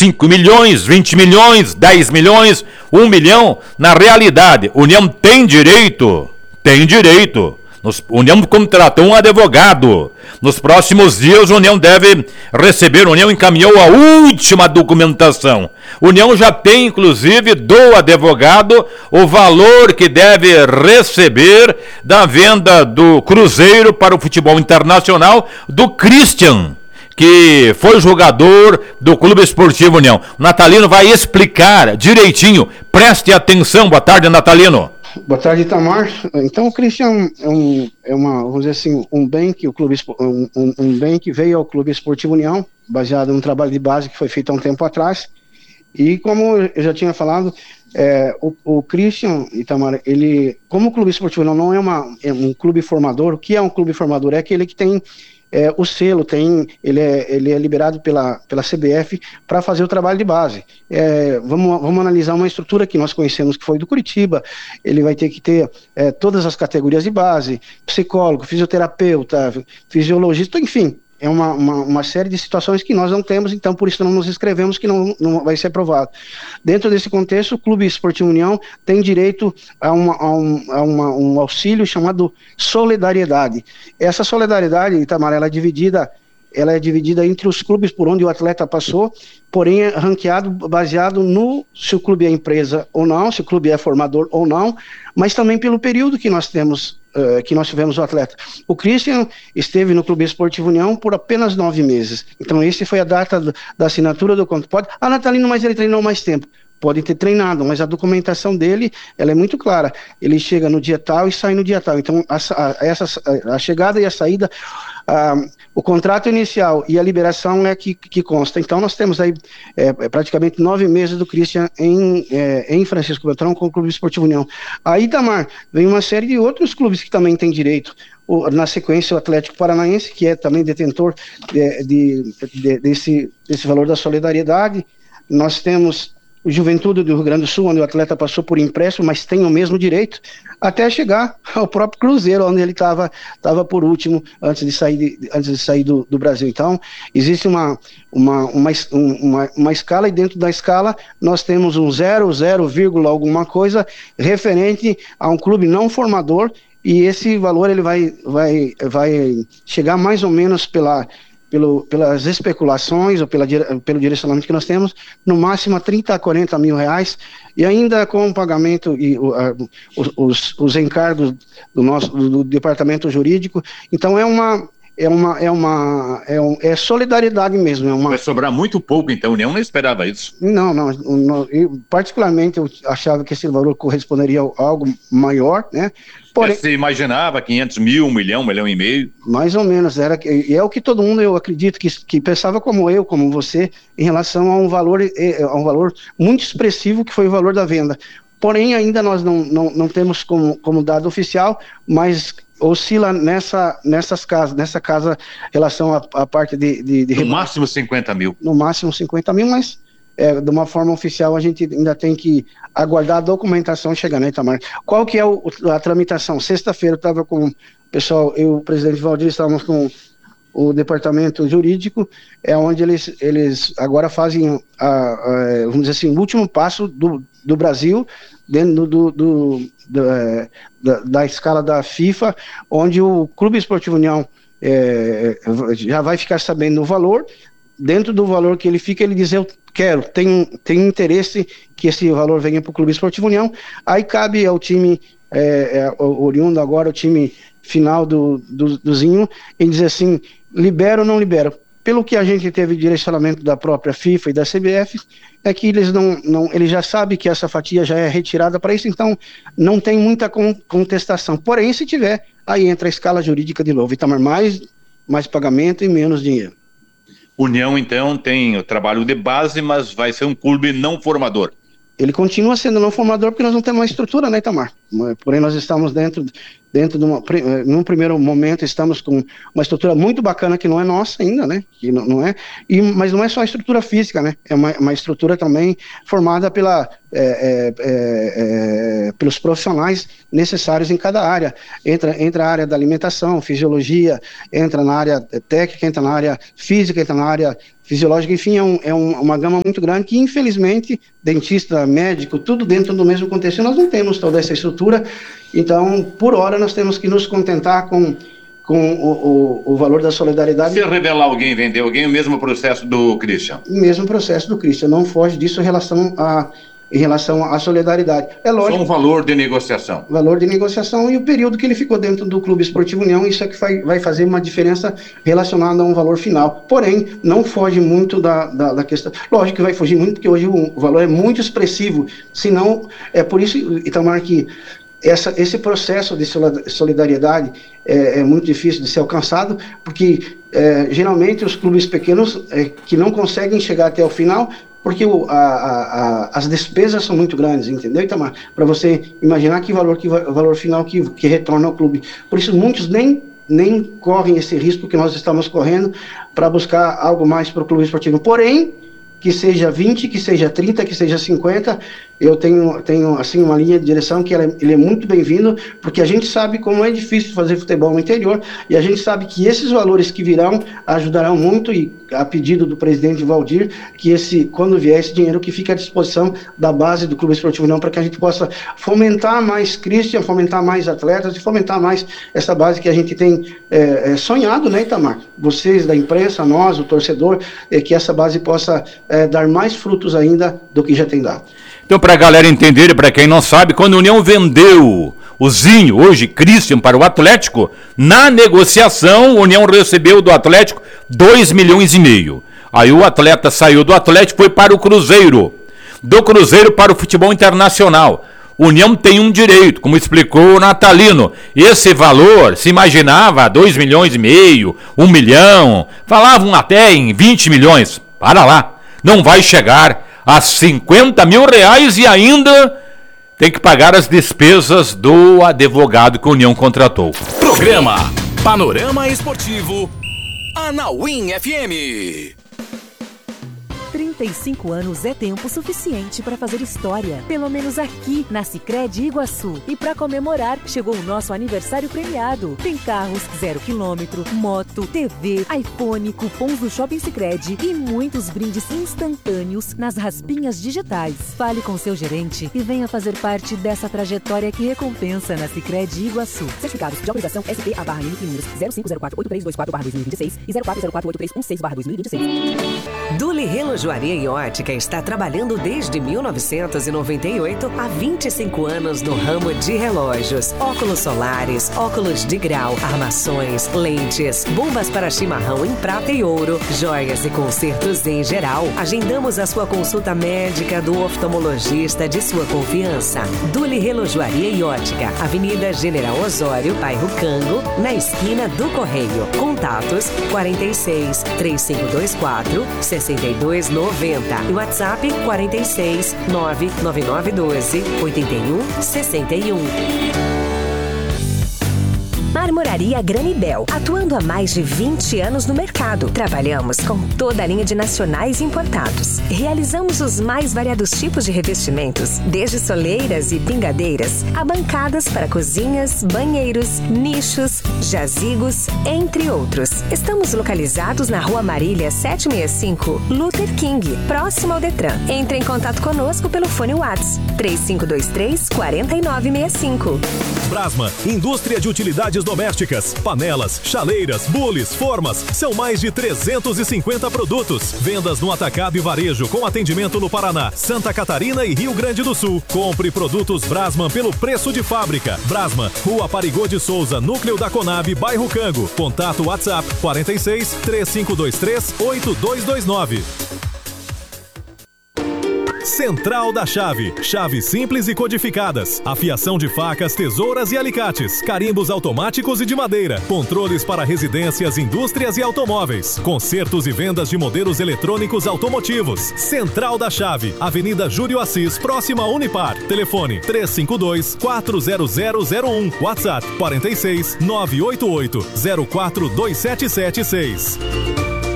5 milhões, 20 milhões, 10 milhões, 1 milhão. Na realidade, União tem direito. União contratou um advogado. Nos próximos dias, a União deve receber. A União encaminhou a última documentação. A União já tem, inclusive, do advogado o valor que deve receber da venda do Cruzeiro para o futebol internacional do Christian, que foi jogador do Clube Esportivo União. O Natalino vai explicar direitinho. Preste atenção. Boa tarde, Natalino. Boa tarde, Itamar. Então, o Christian vamos dizer assim, um bem que um bem que veio ao Clube Esportivo União, baseado num trabalho de base que foi feito há um tempo atrás. E como eu já tinha falado, o Christian, Itamar, como o Clube Esportivo União não é um clube formador, o que é um clube formador? É aquele que tem o selo, ele é liberado pela CBF para fazer o trabalho de base. Vamos analisar uma estrutura que nós conhecemos, que foi do Curitiba. Ele vai ter que ter todas as categorias de base, psicólogo, fisioterapeuta, fisiologista, enfim. É uma série de situações que nós não temos, então por isso não nos inscrevemos, que não vai ser aprovado. Dentro desse contexto, o Clube Esportivo União tem direito a um auxílio chamado solidariedade. Essa solidariedade, Itamar, ela é dividida entre os clubes por onde o atleta passou, porém é ranqueado baseado se o clube é empresa ou não, se o clube é formador ou não, mas também pelo período que nós temos, que nós tivemos o atleta. O Christian esteve no Clube Esportivo União por apenas 9 meses. Então, esse foi a data da assinatura do contrato. Natalino, mas ele treinou mais tempo. Pode ter treinado, mas a documentação dele, ela é muito clara. Ele chega no dia tal e sai no dia tal. Então, a chegada e a saída, o contrato inicial e a liberação é que consta. Então, nós temos aí praticamente 9 meses do Christian em Francisco Beltrão com o Clube Esportivo União. Aí, Itamar, vem uma série de outros clubes que também têm direito. Na sequência, o Atlético Paranaense, que é também detentor desse valor da solidariedade. Nós temos o Juventude do Rio Grande do Sul, onde o atleta passou por empréstimo, mas tem o mesmo direito, até chegar ao próprio Cruzeiro, onde ele estava por último, antes de sair do Brasil. Então, existe uma escala, e dentro da escala nós temos um 0, alguma coisa, referente a um clube não formador, e esse valor ele vai chegar mais ou menos pelas especulações ou pelo direcionamento que nós temos, no máximo a 30 a 40 mil reais, e ainda com o pagamento e os encargos do departamento jurídico. Então é solidariedade mesmo. Vai sobrar muito pouco, então. A União não esperava isso. Não, particularmente eu achava que esse valor corresponderia a algo maior, né? Porém, você imaginava 500 mil, 1 milhão, 1 milhão e meio? Mais ou menos, é o que todo mundo, eu acredito, que pensava como eu, como você, em relação a um valor muito expressivo, que foi o valor da venda. Porém, ainda nós não temos como dado oficial, mas oscila nessa casa em relação à parte de no máximo 50 mil. No máximo 50 mil, mas de uma forma oficial a gente ainda tem que aguardar a documentação chegar, né, Itamar? Qual que é a tramitação? Sexta-feira eu estava com o pessoal, eu e o presidente Valdir estávamos com o departamento jurídico, onde eles agora fazem, vamos dizer assim, o último passo do Brasil, dentro da escala da FIFA, onde o Clube Esportivo União já vai ficar sabendo o valor. Dentro do valor que ele fica, ele diz: eu quero, tenho interesse que esse valor venha para o Clube Esportivo União. Aí cabe ao time oriundo agora, o time final do Zinho, em dizer assim, libero ou não libero. Pelo que a gente teve direcionamento da própria FIFA e da CBF, é que eles já sabem que essa fatia já é retirada para isso, então não tem muita contestação. Porém, se tiver, aí entra a escala jurídica de novo. Itamar, mais pagamento e menos dinheiro. União, então, tem o trabalho de base, mas vai ser um clube não formador. Ele continua sendo não formador porque nós não temos uma estrutura, né, Itamar? porém nós estamos dentro num primeiro momento estamos com uma estrutura muito bacana que não é nossa ainda, né? Que não é, mas não é só a estrutura física, né? É uma estrutura também formada pelos profissionais necessários em cada área. Entra a área da alimentação, fisiologia, entra na área técnica, entra na área física, entra na área fisiológica, enfim, é uma gama muito grande que, infelizmente, dentista, médico, tudo dentro do mesmo contexto. Nós não temos toda essa estrutura, então, por hora, nós temos que nos contentar com o valor da solidariedade. Se revelar alguém, vender alguém, o mesmo processo do Christian? O mesmo processo do Christian, não foge disso em relação à solidariedade. É lógico. Só o valor de negociação. Valor de negociação e o período que ele ficou dentro do Clube Esportivo União, isso é que vai fazer uma diferença relacionada a um valor final. Porém, não foge muito da questão. Lógico que vai fugir muito, porque hoje o valor é muito expressivo. Senão, é por isso, Itamar, que esse processo de solidariedade é muito difícil de ser alcançado, porque geralmente os clubes pequenos que não conseguem chegar até o final, porque as despesas são muito grandes, entendeu, Itamar? Para você imaginar que valor final que retorna ao clube. Por isso, muitos nem correm esse risco que nós estamos correndo para buscar algo mais para o clube esportivo. Porém, que seja 20, que seja 30, que seja 50, eu tenho assim, uma linha de direção que ele é muito bem-vindo, porque a gente sabe como é difícil fazer futebol no interior, e a gente sabe que esses valores que virão ajudarão muito, e a pedido do presidente Valdir, que quando vier esse dinheiro que fica à disposição da base do Clube Esportivo União, para que a gente possa fomentar mais Christian, fomentar mais atletas e fomentar mais essa base que a gente tem sonhado, né, Itamar? Vocês da imprensa, nós, o torcedor, que essa base possa dar mais frutos ainda do que já tem dado. Então, para a galera entender, e para quem não sabe, quando a União vendeu o Zinho, hoje Christian, para o Atlético, na negociação, a União recebeu do Atlético 2,5 milhões. Aí o atleta saiu do Atlético e foi para o Cruzeiro. Do Cruzeiro para o futebol internacional. A União tem um direito, como explicou o Natalino. Esse valor se imaginava 2,5 milhões, 1 milhão, falavam até em 20 milhões. Para lá, não vai chegar a 50 mil reais e ainda tem que pagar as despesas do advogado que a União contratou. Programa Panorama Esportivo Anauim FM. 35 anos é tempo suficiente para fazer história, pelo menos aqui na Sicredi Iguaçu. E para comemorar, chegou o nosso aniversário premiado. Tem carros 0 km, moto, TV, iPhone, cupons do Shopping Sicredi e muitos brindes instantâneos nas raspinhas digitais. Fale com seu gerente e venha fazer parte dessa trajetória que recompensa na Sicredi Iguaçu. Certificados de autorização SP/NIC números 05048324/2026 e 04048316/2026. Duli Relojoaria e Ótica está trabalhando desde 1998 há 25 anos no ramo de relógios, óculos solares, óculos de grau, armações, lentes, bombas para chimarrão em prata e ouro, joias e consertos em geral. Agendamos a sua consulta médica do oftalmologista de sua confiança. Duli Relojoaria e Ótica, Avenida General Osório, bairro Cango, na esquina do Correio. Contatos 46 3524 6290 e WhatsApp 46 99912 8161. Marmoraria Granibel, atuando há mais de 20 anos no mercado. Trabalhamos com toda a linha de nacionais e importados. Realizamos os mais variados tipos de revestimentos, desde soleiras e pingadeiras, a bancadas para cozinhas, banheiros, nichos, jazigos, entre outros. Estamos localizados na Rua Marília 765, Luther King, próximo ao Detran. Entre em contato conosco pelo fone WhatsApp 3523-4965. Brasma, indústria de utilidades domésticas, panelas, chaleiras, bules, formas, são mais de 350 produtos. Vendas no atacado e varejo com atendimento no Paraná, Santa Catarina e Rio Grande do Sul. Compre produtos Brasman pelo preço de fábrica. Brasman, Rua Parigô de Souza, Núcleo da Conab, bairro Cango. Contato WhatsApp 46 3523 8229. Central da Chave. Chaves simples e codificadas. Afiação de facas, tesouras e alicates. Carimbos automáticos e de madeira. Controles para residências, indústrias e automóveis. Consertos e vendas de modelos eletrônicos automotivos. Central da Chave. Avenida Júlio Assis, próxima a Unipar. Telefone 352-40001. WhatsApp 46 988 042776.